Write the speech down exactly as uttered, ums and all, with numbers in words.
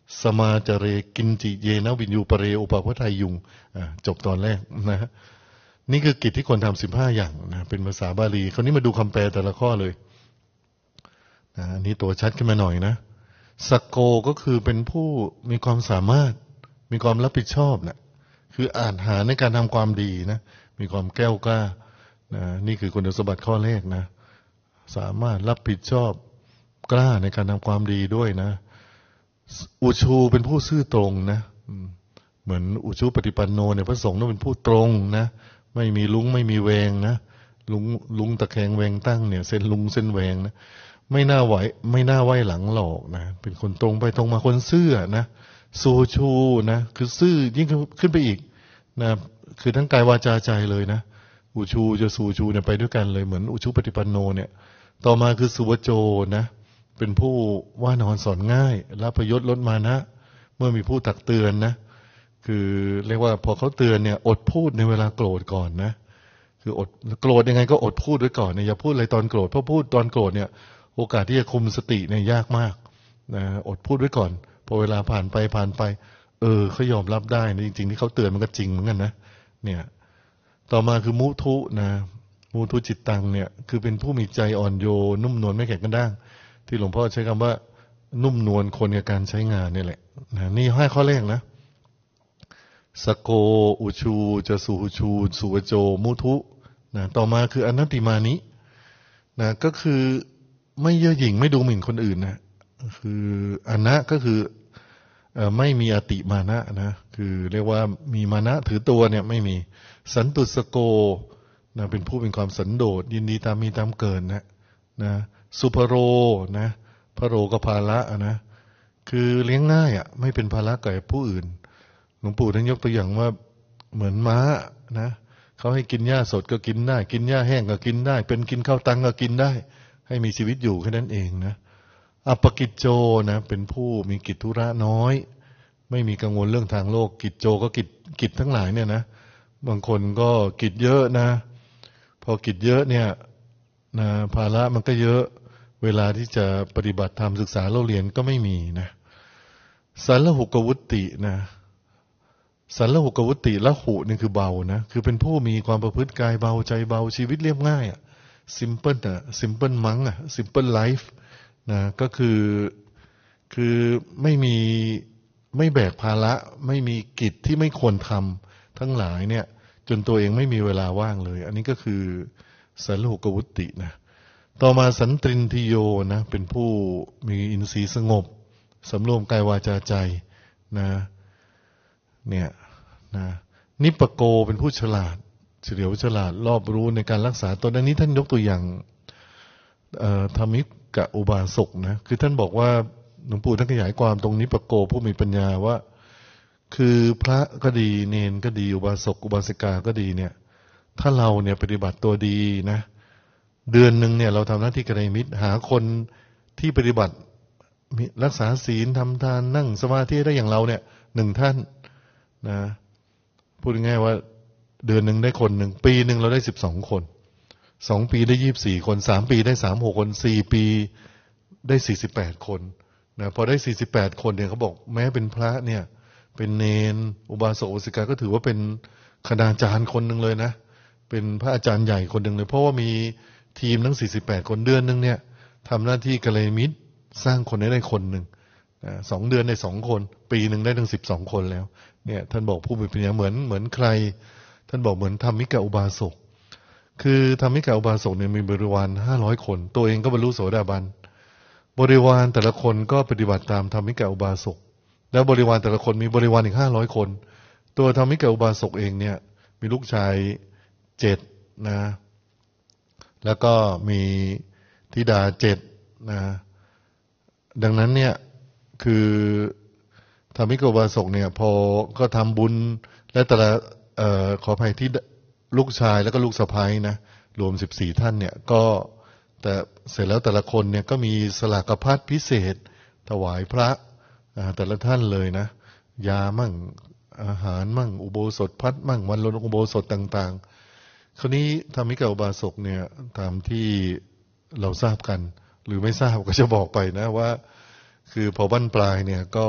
สมาจเรกินจิเยนะวินยูปเรอุปาพทายุงจบตอนแรกนะนี่คือกิจที่ควรทำสิบห้าอย่างนะเป็นภาษาบาลีคราวนี้มาดูคำแปลแต่ละข้อเลยนะอันนี้ตัวชัดขึ้นมาหน่อยนะสกโกก็คือเป็นผู้มีความสามารถมีความรับผิดชอบนะคืออาจหาในการทำความดีนะมีความแก้วกล้านะนี่คือคุณสมบัติข้อแรกนะสามารถรับผิดชอบกล้าในการทำความดีด้วยนะอุชูเป็นผู้ซื่อตรงนะเหมือนอุชูปฏิปันโนเนี่ยพระสงฆ์ต้องเป็นผู้ตรงนะไม่มีลุงไม่มีแวงนะลุงลุงตะแคงแวงตั้งเนี่ยเส้นลุงเส้นแวงนะไม่น่าไหวไม่น่าไหวหลังหลอกนะเป็นคนตรงไปตรงมาคนซื่อนะสูชูนะคือซื่อยิ่งขึ้นไปอีกนะคือทั้งกายวาจาใจเลยนะอุชูจะสูชูเนี่ยไปด้วยกันเลยเหมือนอุชูปฏิปันโนเนี่ยต่อมาคือสุวโจนะเป็นผู้ว่านอนสอนง่ายรับประยชน์ลดมานะเมื่อมีผู้ตักเตือนนะคือเรียกว่าพอเขาเตือนเนี่ยอดพูดในเวลาโกรธก่อนนะคืออดโกรธยังไงก็อดพูดไว้ก่อนเนี่ยอย่าพูดอะไรตอนโกรธเพราะพูดตอนโกรธเนี่ยโอกาสที่จะคุมสติเนี่ยยากมากนะอดพูดไว้ก่อนพอเวลาผ่านไปผ่านไปเออเขายอมรับได้นะจริงๆที่เขาเตือนมันก็จริงเหมือนกันนะเนี่ยต่อมาคือมุทุนะมุทุจิตตังเนี่ยคือเป็นผู้มีใจอ่อนโยนนุ่มนวลไม่แข็งกระด้างที่หลวงพ่อใช้คำว่านุ่มนวลคนกับการใช้งานนี่แหละนะนี่ห้าข้อแรกนะสโกอุชูจะสูชูสุวโจมุทุนะต่อมาคืออนัตติมานินะก็คือไม่เย่อหยิ่งไม่ดูหมิ่นคนอื่นนะคืออนะก็คือไม่มีอติมานะนะคือเรียกว่ามีมานะถือตัวเนี่ยไม่มีสันตุสโกนะเป็นผู้เป็นความสันโดษยินดีตามมีตามเกินนะนะสุภโรนะพระโรก็ภาระนะคือเลี้ยงง่ายอ่ะไม่เป็นภาระแก่ผู้อื่นหลวงปู่ท่านยกตัวอย่างว่าเหมือนม้านะเขาให้กินหญ้าสดก็กินได้กินหญ้าแห้งก็กินได้เป็นกินข้าวตังก็กินได้ให้มีชีวิตอยู่แค่นั้นเองนะอัปปกิจโจนะเป็นผู้มีกิจธุระน้อยไม่มีกังวลเรื่องทางโลกกิจโจก็กิจกิจทั้งหลายเนี่ยนะบางคนก็กิจเยอะนะพอกิจเยอะเนี่ยนะภาระมันก็เยอะเวลาที่จะปฏิบัติธรรมศึกษาเล่าเรียนก็ไม่มีนะสัลหุกวุตตินะสัลหุกวุตติละหุนี่คือเบานะคือเป็นผู้มีความประพฤติกายเบาใจเบาชีวิตเรียบง่ายอ่ะซิมเพิลอ่ะซิมเพิลมังอ่ะซิมเพิลไลฟ์นะก็คือคือไม่มีไม่แบกภาระไม่มีกิจที่ไม่ควรทำทั้งหลายเนี่ยจนตัวเองไม่มีเวลาว่างเลยอันนี้ก็คือสัลหุกวุตตินะต่อมาสันตรินทิโยนะเป็นผู้มีอินทรีย์สงบสำรวมกายวาจาใจนะเนี่ยนะนิปโกเป็นผู้ฉลาดเฉลียวฉลาดรอบรู้ในการรักษาตนอันนี้ท่านยกตัวอย่างธรรมิกะอุบาสกนะคือท่านบอกว่าหลวงปู่ท่านขยายความตรงนิปโกผู้มีปัญญาว่าคือพระก็ดีเนนก็ดีอุบาสกอุบาสิกาก็ดีเนี่ยถ้าเราเนี่ยปฏิบัติตัวดีนะเดือนหนึ่งเนี่ยเราทำหน้าที่กัลยาณมิตรหาคนที่ปฏิบัติรักษาศีลทำทานนั่งสมาธิได้อย่างเราเนี่ยหนึ่งท่านนะพูดง่ายๆว่าเดือนหนึ่งได้คนหนึ่งปีหนึ่งเราได้สิบสองคนสองปีได้ยี่สิบสี่คนสามปีได้สามหกคนสี่ปีได้สี่สิบแปดคนนะพอได้สี่สิบแปดคนเนี่ยเขาบอกแม้เป็นพระเนี่ยเป็นเนนอุบาสกอุบาสิกาก็ถือว่าเป็นคณาจารย์คนหนึ่งเลยนะเป็นพระอาจารย์ใหญ่คนหนึ่งเลยเพราะว่ามีทีมทั้งสี่สิบแปดคนเดือนนึงเนี่ยทำหน้าที่กัลยาณมิตรสร้างคนได้ได้คนหนึ่งสองเดือนได้สองคนปีหนึ่งได้ถึงสิบสองคนแล้วเนี่ยท่านบอกผู้มีปัญญาเหมือนเหมือนใครท่านบอกเหมือนธรรมิกะอุบาสกคือธรรมิกะอุบาสกเนี่ยมีบริวารห้าร้อยคนตัวเองก็บรรลุโสดาบันบริวารแต่ละคนก็ปฏิบัติตามธรรมิกะอุบาสกแล้วบริวารแต่ละคนมีบริวารอีกห้าร้อยคนตัวธรรมิกะอุบาสกเองเนี่ยมีลูกชายเจ็ดนะแล้วก็มีธิดาเจ็ดนะดังนั้นเนี่ยคือธรรมิกะอุบาสกเนี่ยพอก็ทำบุญและแต่ละเอ่อขออภัยที่ลูกชายแล้วก็ลูกสะใภ้นะรวมสิบสี่ท่านเนี่ยก็แต่เสร็จแล้วแต่ละคนเนี่ยก็มีสลากภัตพิเศษถวายพระแต่ละท่านเลยนะยามั่งอาหารมั่งอุโบสถพัดมั่งวันลงอุโบสถต่างๆคราวนี้ธรรมิกะอุบาสกเนี่ยตามที่เราทราบกันหรือไม่ทราบก็จะบอกไปนะว่าคือพอบั้นปลายเนี่ยก็